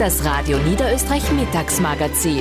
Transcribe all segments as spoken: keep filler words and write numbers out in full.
Das Radio Niederösterreich Mittagsmagazin.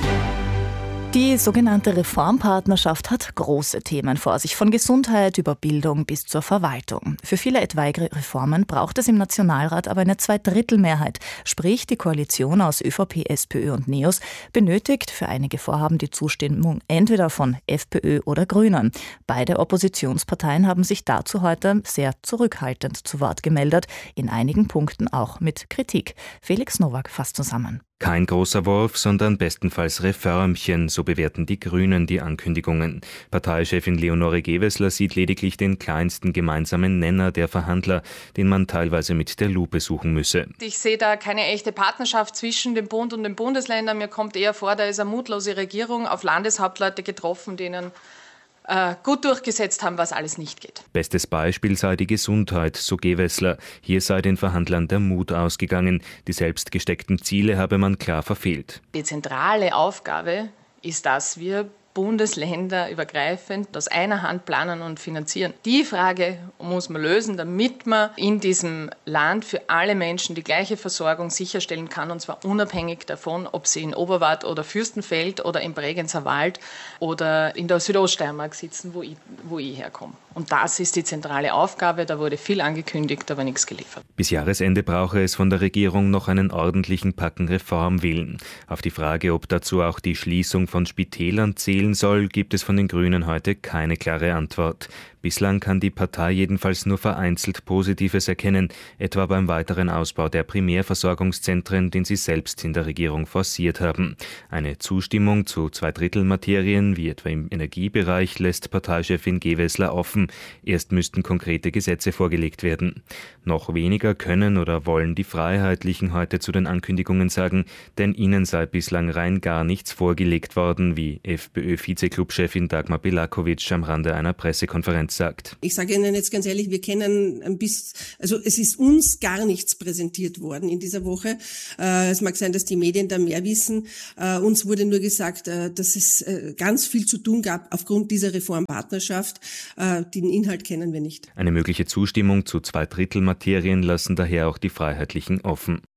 Die sogenannte Reformpartnerschaft hat große Themen vor sich, von Gesundheit über Bildung bis zur Verwaltung. Für viele etwaige Reformen braucht es im Nationalrat aber eine Zweidrittelmehrheit. Sprich, die Koalition aus ÖVP, SPÖ und NEOS benötigt für einige Vorhaben die Zustimmung entweder von FPÖ oder Grünen. Beide Oppositionsparteien haben sich dazu heute sehr zurückhaltend zu Wort gemeldet, in einigen Punkten auch mit Kritik. Felix Nowak fasst zusammen. Kein großer Wurf, sondern bestenfalls Reformchen, so bewerten die Grünen die Ankündigungen. Parteichefin Leonore Gewessler sieht lediglich den kleinsten gemeinsamen Nenner der Verhandler, den man teilweise mit der Lupe suchen müsse. Ich sehe da keine echte Partnerschaft zwischen dem Bund und den Bundesländern. Mir kommt eher vor, da ist eine mutlose Regierung auf Landeshauptleute getroffen, denen äh, gut durchgesetzt haben, was alles nicht geht. Bestes Beispiel sei die Gesundheit, so Gewessler. Hier sei den Verhandlern der Mut ausgegangen. Die selbst gesteckten Ziele habe man klar verfehlt. Die zentrale Aufgabe ist, dass wir bundesländerübergreifend aus einer Hand planen und finanzieren. Die Frage muss man lösen, damit man in diesem Land für alle Menschen die gleiche Versorgung sicherstellen kann, und zwar unabhängig davon, ob sie in Oberwart oder Fürstenfeld oder im Bregenzer Wald oder in der Südoststeiermark sitzen, wo ich, wo ich herkomme. Und das ist die zentrale Aufgabe. Da wurde viel angekündigt, aber nichts geliefert. Bis Jahresende brauche es von der Regierung noch einen ordentlichen Packen Reformwillen. Auf die Frage, ob dazu auch die Schließung von Spitälern zählen soll, gibt es von den Grünen heute keine klare Antwort. Bislang kann die Partei jedenfalls nur vereinzelt Positives erkennen, etwa beim weiteren Ausbau der Primärversorgungszentren, den sie selbst in der Regierung forciert haben. Eine Zustimmung zu Zweidrittelmaterien, wie etwa im Energiebereich, lässt Parteichefin Gewessler offen. Erst müssten konkrete Gesetze vorgelegt werden. Noch weniger können oder wollen die Freiheitlichen heute zu den Ankündigungen sagen, denn ihnen sei bislang rein gar nichts vorgelegt worden, wie FPÖ-Vizeklubchefin Dagmar Belakovic am Rande einer Pressekonferenz sagt. Ich sage Ihnen jetzt ganz ehrlich, wir kennen ein bisschen, also es ist uns gar nichts präsentiert worden in dieser Woche. Äh, es mag sein, dass die Medien da mehr wissen. Äh, uns wurde nur gesagt, äh, dass es äh, ganz viel zu tun gab aufgrund dieser Reformpartnerschaft. Äh, den Inhalt kennen wir nicht. Eine mögliche Zustimmung zu Zweidrittelmaterien lassen daher auch die Freiheitlichen offen.